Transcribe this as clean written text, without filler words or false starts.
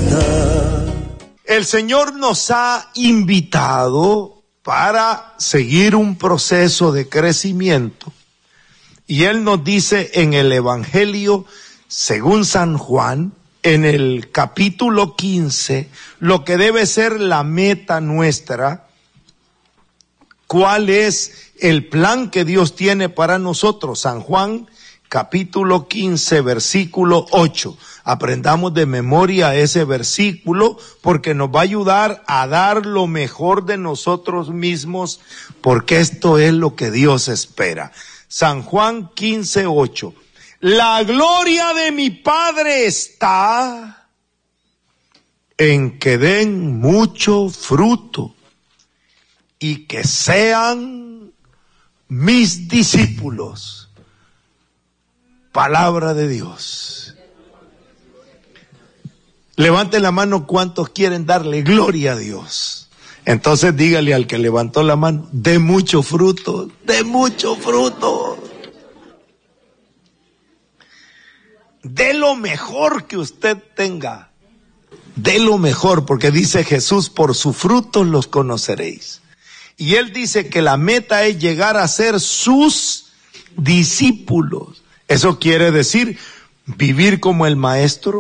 El Señor nos ha invitado para seguir un proceso de crecimiento. Y Él nos dice en el Evangelio, según San Juan, en el capítulo 15, lo que debe ser la meta nuestra, cuál es el plan que Dios tiene para nosotros. San Juan, capítulo 15, versículo 8. Aprendamos de memoria ese versículo porque nos va a ayudar a dar lo mejor de nosotros mismos, porque esto es lo que Dios espera. San Juan 15, 8. La gloria de mi Padre está en que den mucho fruto y que sean mis discípulos. Palabra de Dios. Levanten la mano cuántos quieren darle gloria a Dios. Entonces dígale al que levantó la mano, de mucho fruto, de mucho fruto. De lo mejor que usted tenga, de lo mejor, porque dice Jesús, por sus frutos los conoceréis. Y Él dice que la meta es llegar a ser sus discípulos. Eso quiere decir vivir como el Maestro,